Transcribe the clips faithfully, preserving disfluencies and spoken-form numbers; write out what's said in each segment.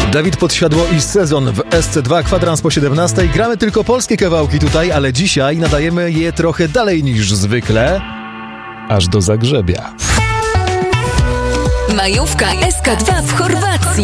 Dawid Podsiadło i Sezon w S C dwa, kwadrans po siedemnastej. Gramy tylko polskie kawałki tutaj, ale dzisiaj nadajemy je trochę dalej niż zwykle, aż do Zagrzebia. Majówka S K dwa w Chorwacji.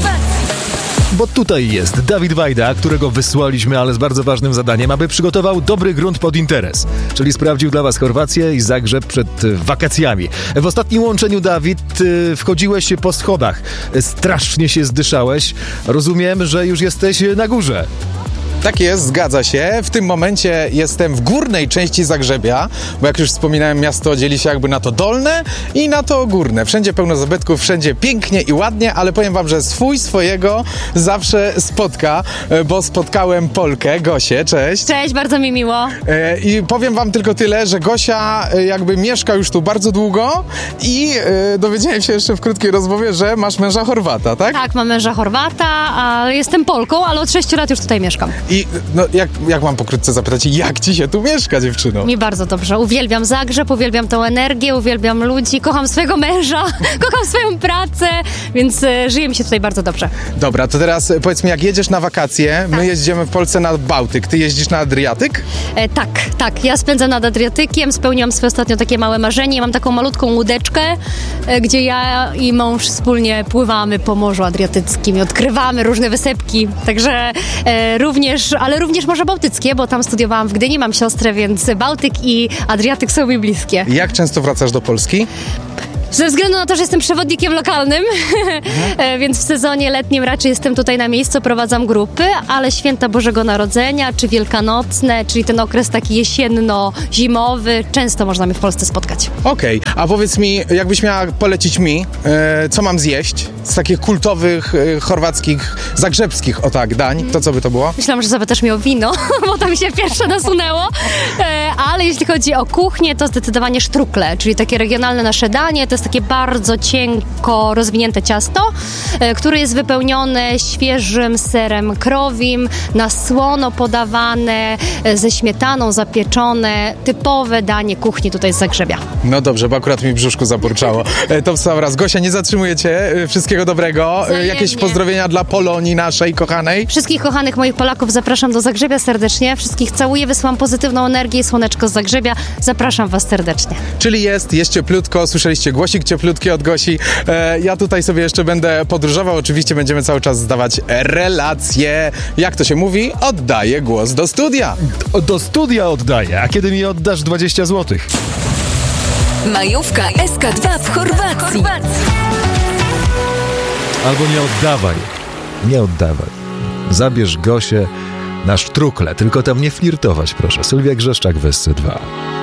Bo tutaj jest Dawid Wajda, którego wysłaliśmy, ale z bardzo ważnym zadaniem, aby przygotował dobry grunt pod interes. Czyli sprawdził dla was Chorwację i Zagrzeb przed wakacjami. W ostatnim łączeniu, Dawid, wchodziłeś po schodach. Strasznie się zdyszałeś. Rozumiem, że już jesteś na górze. Tak jest, zgadza się. W tym momencie jestem w górnej części Zagrzebia, bo jak już wspominałem, miasto dzieli się jakby na to dolne i na to górne. Wszędzie pełno zabytków, wszędzie pięknie i ładnie, ale powiem wam, że swój swojego zawsze spotka, bo spotkałem Polkę, Gosię, cześć. Cześć, bardzo mi miło. I powiem wam tylko tyle, że Gosia jakby mieszka już tu bardzo długo i dowiedziałem się jeszcze w krótkiej rozmowie, że masz męża Chorwata, tak? Tak, mam męża Chorwata, a jestem Polką, ale od sześciu lat już tutaj mieszkam. I no, jak, jak mam pokrótce zapytać, jak ci się tu mieszka, dziewczyno? Mi bardzo dobrze. Uwielbiam Zagrzeb, uwielbiam tą energię, uwielbiam ludzi, kocham swojego męża, kocham swoją pracę, więc e, żyje mi się tutaj bardzo dobrze. Dobra, to teraz powiedz mi, jak jedziesz na wakacje, tak. My jeździmy w Polsce na Bałtyk, ty jeździsz na Adriatyk? E, tak, tak. Ja spędzam nad Adriatykiem, spełniłam swoje ostatnio takie małe marzenie. Mam taką malutką łódeczkę, e, gdzie ja i mąż wspólnie pływamy po Morzu Adriatyckim i odkrywamy różne wysepki, także e, również ale również Morze Bałtyckie, bo tam studiowałam w Gdyni, mam siostrę, więc Bałtyk i Adriatyk są mi bliskie. Jak często wracasz do Polski? Ze względu na to, że jestem przewodnikiem lokalnym, mhm. więc w sezonie letnim raczej jestem tutaj na miejscu, prowadzam grupy, ale święta Bożego Narodzenia, czy wielkanocne, czyli ten okres taki jesienno-zimowy, często można mnie w Polsce spotkać. Okej, okay. A powiedz mi, jakbyś miała polecić mi, e, co mam zjeść z takich kultowych, e, chorwackich, zagrzebskich, o tak, dań, to co by to było? Myślałam, że zapytasz mnie o wino, bo to mi się pierwsze nasunęło, e, ale jeśli chodzi o kuchnię, to zdecydowanie sztrukle, czyli takie regionalne nasze danie, to jest takie bardzo cienko rozwinięte ciasto, e, które jest wypełnione świeżym serem krowim, na słono podawane, e, ze śmietaną zapieczone, typowe danie kuchni tutaj z Zagrzebia. No dobrze, bo akurat mi w brzuszku zaburczało. E, to w sam raz. Gosia, nie zatrzymuję cię. E, wszystkiego dobrego. E, jakieś pozdrowienia dla Polonii naszej kochanej? Wszystkich kochanych moich Polaków zapraszam do Zagrzebia serdecznie. Wszystkich całuję, wysyłam pozytywną energię i słoneczko z Zagrzebia. Zapraszam was serdecznie. Czyli jest, jest cieplutko. Słyszeliście głosik cieplutki od Gosi. E, ja tutaj sobie jeszcze będę podróżował. Oczywiście będziemy cały czas zdawać relacje. Jak to się mówi? Oddaję głos do studia. Do, do studia oddaję. A kiedy mi oddasz dwadzieścia złotych? Majówka S K dwa w Chorwacji. Albo nie oddawaj. Nie oddawaj. Zabierz Gosię na sztrukle. Tylko tam nie flirtować, proszę. Sylwia Grzeszczak w S C dwa.